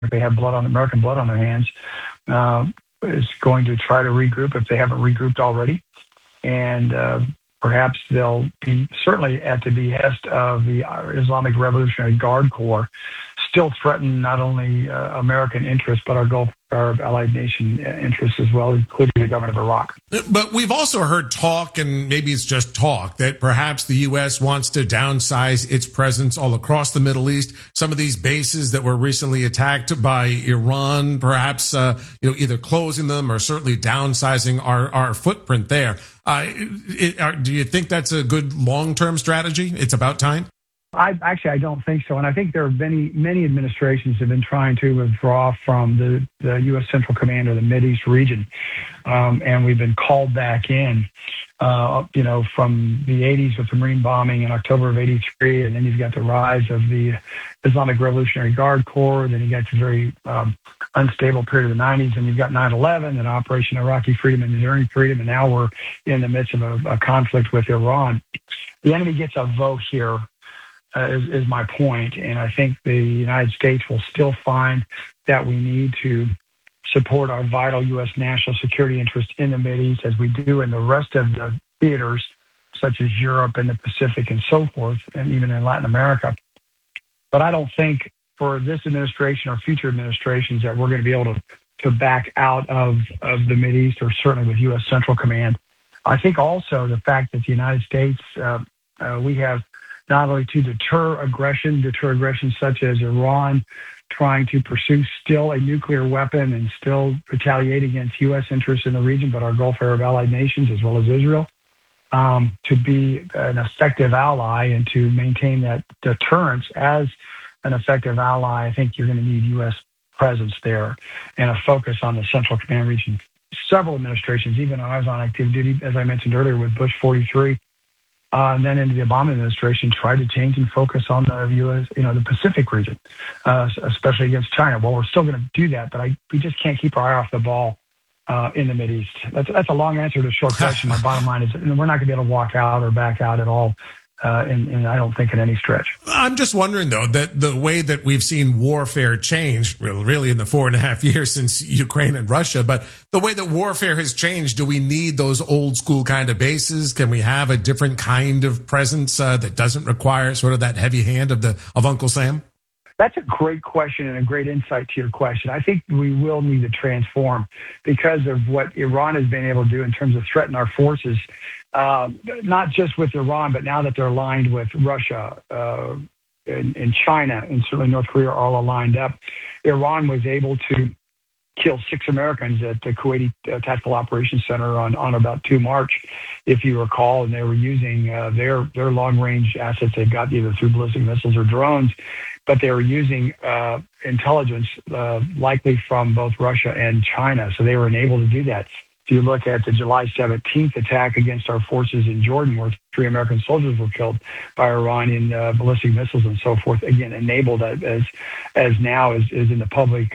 if they have American blood on their hands, is going to try to regroup if they haven't regrouped already. And perhaps they'll be certainly at the behest of the Islamic Revolutionary Guard Corps, still threaten not only American interests, but our Gulf Arab allied nation interests as well, including the government of Iraq. But we've also heard talk, and maybe it's just talk, that perhaps the U.S. wants to downsize its presence all across the Middle East. Some of these bases that were recently attacked by Iran, perhaps either closing them or certainly downsizing our footprint there. Do you think that's a good long-term strategy? It's about time? I don't think so. And I think there are many administrations have been trying to withdraw from the U.S. Central Command or the Mideast region. And we've been called back in, from the 80s with the Marine bombing in October of 83. And then you've got the rise of the Islamic Revolutionary Guard Corps. Then you got the very unstable period of the 90s. And you've got 9/11 and Operation Iraqi Freedom and Enduring Freedom. And now we're in the midst of a conflict with Iran. The enemy gets a vote here. Is my point. And I think the United States will still find that we need to support our vital U.S. national security interests in the Mideast as we do in the rest of the theaters, such as Europe and the Pacific and so forth, and even in Latin America. But I don't think for this administration or future administrations that we're going to be able to back out of the Mideast, or certainly with U.S. Central Command. I think also the fact that the United States, we have not only to deter aggression such as Iran trying to pursue still a nuclear weapon and still retaliate against U.S. interests in the region, but our Gulf Arab allied nations as well as Israel, to be an effective ally and to maintain that deterrence as an effective ally. I think you're going to need U.S. presence there and a focus on the Central Command region. Several administrations, even when I was on active duty, as I mentioned earlier, with Bush 43, and then into the Obama administration, tried to change and focus on the U.S., the Pacific region, especially against China. Well, we're still going to do that, but we just can't keep our eye off the ball in the Mideast. That's a long answer to a short question. My bottom line is we're not going to be able to walk out or back out at all. And I don't think in any stretch. I'm just wondering, though, that the way that we've seen warfare change, really in the 4.5 years since Ukraine and Russia, but the way that warfare has changed, do we need those old school kind of bases? Can we have a different kind of presence that doesn't require sort of that heavy hand of Uncle Sam? That's a great question and a great insight to your question. I think we will need to transform because of what Iran has been able to do in terms of threaten our forces. Not just with Iran, but now that they're aligned with Russia and China and certainly North Korea are all aligned up, Iran was able to kill 6 Americans at the Kuwaiti Tactical Operations Center on about 2 March, if you recall, and they were using their long-range assets they've got either through ballistic missiles or drones, but they were using intelligence likely from both Russia and China, so they were enabled to do that. If you look at the July 17th attack against our forces in Jordan, where 3 American soldiers were killed by Iranian ballistic missiles and so forth, again, enabled as now is in the public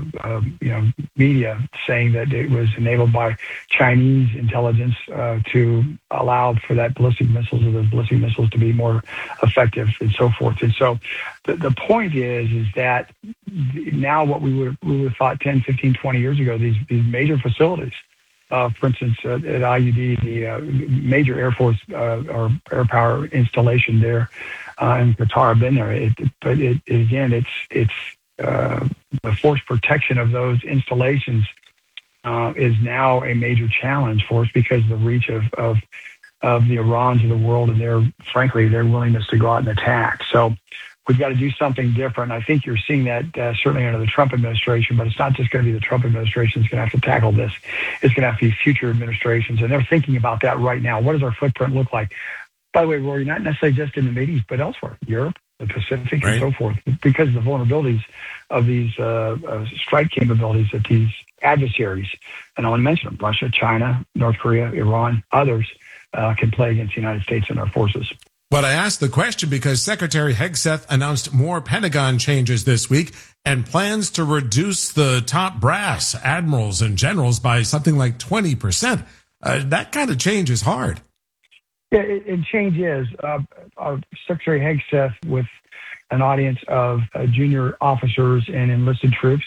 media, saying that it was enabled by Chinese intelligence to allow for that ballistic missiles or those ballistic missiles to be more effective and so forth. And so the point is that now what we would have thought 10, 15, 20 years ago, these major facilities, for instance, at IUD, the major Air Force or air power installation there in Qatar, I've been there. It's the force protection of those installations is now a major challenge for us because of the reach of the Irans of the world and their willingness to go out and attack. So we've got to do something different. I think you're seeing that certainly under the Trump administration, but it's not just going to be the Trump administration that's going to have to tackle this. It's going to have to be future administrations, and they're thinking about that right now. What does our footprint look like? By the way, Rory, not necessarily just in the Mideast, but elsewhere, Europe, the Pacific, right, and so forth, because of the vulnerabilities of these strike capabilities that these adversaries, and I want to mention them, Russia, China, North Korea, Iran, others, can play against the United States and our forces. But I asked the question because Secretary Hegseth announced more Pentagon changes this week and plans to reduce the top brass, admirals and generals, by something like 20%. That kind of change is hard. Yeah, it change is. Secretary Hegseth, with an audience of junior officers and enlisted troops